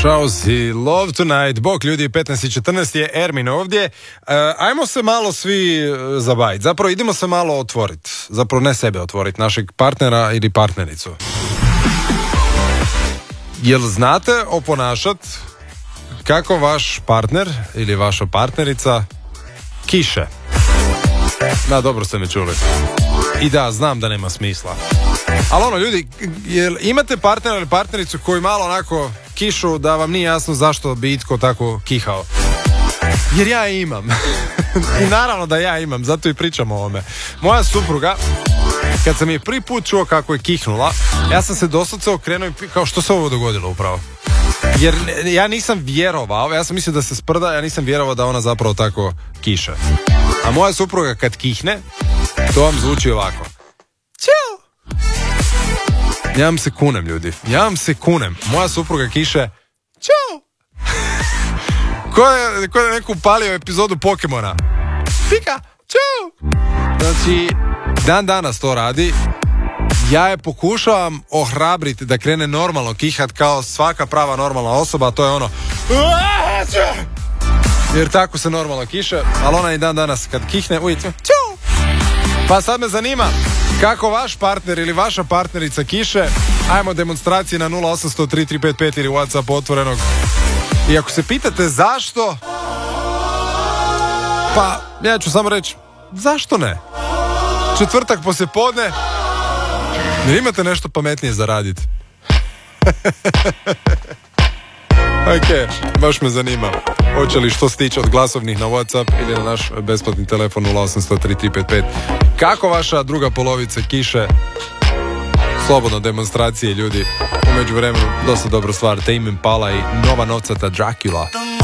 Šauzi, Love Tonight, bok ljudi, 15:14 je Ermin ovdje. Ajmo se malo svi zabaviti, zapravo idemo se malo otvoriti, zapravo ne sebe otvoriti, našeg partnera ili partnericu. Jel znate oponašat kako vaš partner ili vaša partnerica kiše? Da, dobro ste me čuli. I da, znam da nema smisla. Ali ono, ljudi, jel imate partnera ili partnericu koji malo onako kišu da vam nije jasno zašto bi itko tako kihao? Jer ja imam. I naravno da ja imam, zato i pričam o ovome. Moja supruga, kad sam je prvi put čuo kako je kihnula, ja sam se doslovce okrenuo i kao što se ovo dogodilo upravo. Jer ja nisam vjerovao, ja sam mislio da se sprda, ja nisam vjerovao da ona zapravo tako kiše. A moja supruga kad kihne, to vam zvuči ovako. Ćao! Ja vam se kunem, ljudi. Ja vam se kunem. Moja supruga kiše. Ćao! Ko je neko upalio epizodu Pokemona? Pika! Ćao! Znači, dan danas to radi. Ja je pokušavam ohrabriti da krene normalno kihat kao svaka prava normalna osoba, a to je ono. Jer tako se normalno kiše, ali ona i dan danas kad kihne, ujutro. Ćao! Pa sad me zanima kako vaš partner ili vaša partnerica kiše. Ajmo demonstracije na 0800 3355 ili WhatsApp otvorenog. I ako se pitate zašto, pa ja ću samo reći zašto ne? Četvrtak poslijepodne, jer imate nešto pametnije za raditi. Ok, baš me zanima. Hoće li što stići od glasovnih na WhatsApp ili na naš besplatni telefon 0800 3355. Kako vaša druga polovica kiše? Slobodno demonstracije, ljudi. U međuvremenu dosta dobra stvar, Tame Impala i nova novcata Dracula.